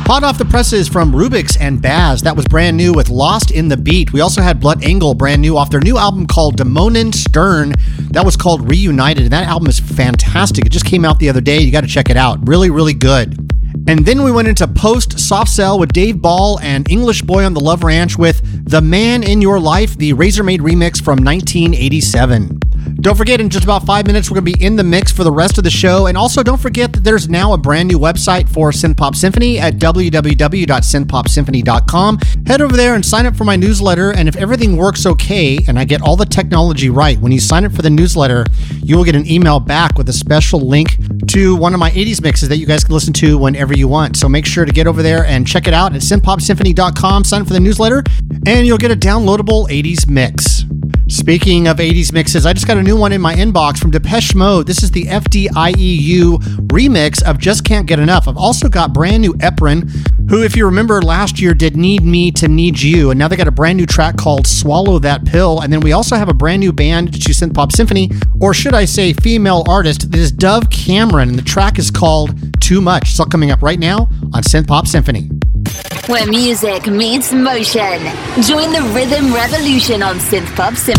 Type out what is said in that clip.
Hot off the presses from Rubik's and Baz, that was brand new with Lost in the Beat. We also had Blood Angle, brand new off their new album called Damonen Stern. That was called Reunited, and that album is fantastic. It just came out the other day. You got to check it out. Really, really good. And then we went into Post Soft Cell with Dave Ball and English Boy on the Love Ranch with The Man in Your Life, the Razormaid remix from 1987. Don't forget, in just about 5 minutes, we're going to be in the mix for the rest of the show. And also, don't forget that there's now a brand new website for Synth Pop Symphony at www.synthpopsymphony.com. Head over there and sign up for my newsletter. And if everything works okay and I get all the technology right, when you sign up for the newsletter, you will get an email back with a special link to one of my 80s mixes that you guys can listen to whenever you want. So make sure to get over there and check it out at synthpopsymphony.com. Sign up for the newsletter, and you'll get a downloadable 80s mix. Speaking of 80s mixes, I just got a new one in my inbox from Depeche Mode. This is the FDIEU remix of Just Can't Get Enough. I've also got brand new Eprin, who, if you remember, last year did Need Me to Need You, and now they got a brand new track called Swallow That Pill. And then we also have a brand new band to Synth Pop Symphony, or should I say female artist, that is Dove Cameron, and the track is called Too Much. It's all coming up right now on Synth Pop Symphony. Where music meets motion. Join the rhythm revolution on Synth Pop Symphony.